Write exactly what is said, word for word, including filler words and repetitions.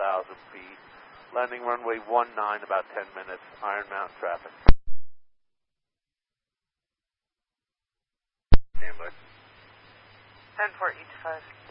thousand feet. Landing runway one nine, about ten minutes. Iron Mountain traffic. Standby. ten four, each five.